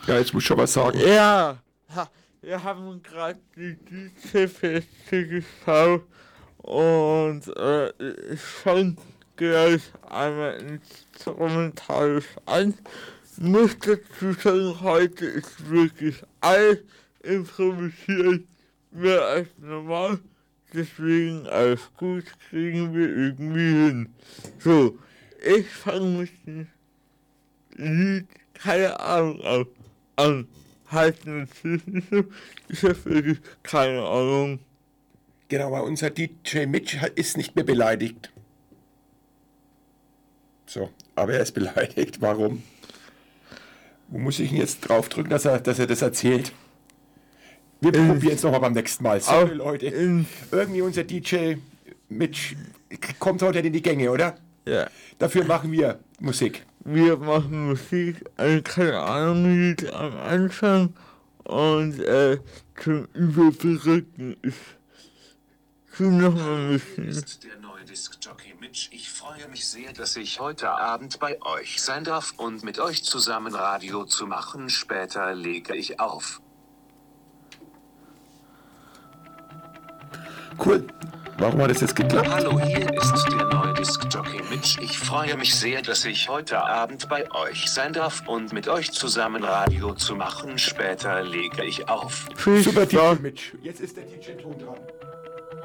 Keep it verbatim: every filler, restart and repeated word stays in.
Ja, jetzt muss ich schon was sagen. Ja, ha, wir haben gerade die D J-Feste geschaut und äh, ich fange gleich einmal instrumentalisch an. Muss dazu sagen, heute ist wirklich alles improvisiert, mehr als normal. Deswegen alles gut, kriegen wir irgendwie hin. So, ich fange mit dem Lied, keine Ahnung, an. an. Heißt natürlich nicht so, ich habe wirklich keine Ahnung. Genau, weil unser D J Mitch ist nicht mehr beleidigt. So, aber er ist beleidigt. Warum? Wo muss ich ihn jetzt draufdrücken, dass er, dass er das erzählt? Wir In- probieren es nochmal beim nächsten Mal. Auf- Sorry, Leute. in- Irgendwie unser D J Mitch kommt heute in die Gänge, oder? Ja, Dafür machen wir Musik. wir machen Musik, also keine Ahnung, Lied am Anfang und äh, zum Überbrücken ist schon noch mal ein bisschen. Ist der neue Disc-Jockey Mitch. Ich freue mich sehr, dass ich heute Abend bei euch sein darf und mit euch zusammen Radio zu machen. Später lege ich auf. Cool. Warum hat das jetzt geklappt? Hallo, hier ist der neue Disc-Jockey Mitch. Ich freue mich sehr, dass ich heute Abend bei euch sein darf und mit euch zusammen Radio zu machen. Später lege ich auf. Viel Super D Spaß. J Mitch. Jetzt ist der D J Ton dran.